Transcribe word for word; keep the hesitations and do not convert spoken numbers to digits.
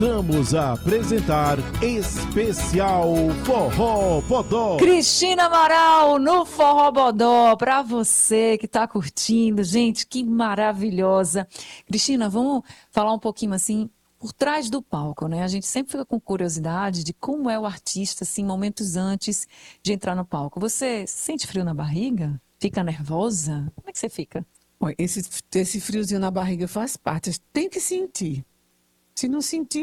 Voltamos a apresentar Especial Forró Bodó. Cristina Amaral no Forró Bodó, para você que está curtindo, gente, que maravilhosa. Cristina, vamos falar um pouquinho assim, por trás do palco, né? A gente sempre fica com curiosidade de como é o artista, assim, momentos antes de entrar no palco. Você sente frio na barriga? Fica nervosa? Como é que você fica? Esse, esse friozinho na barriga faz parte, tem que sentir. Se não sentir,